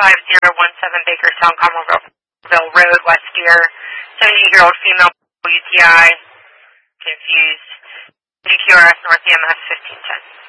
5017 Bakerstown, Commonwealthville Road, West Deer. 78-year-old female UTI, confused. DQRS North EMS 1510.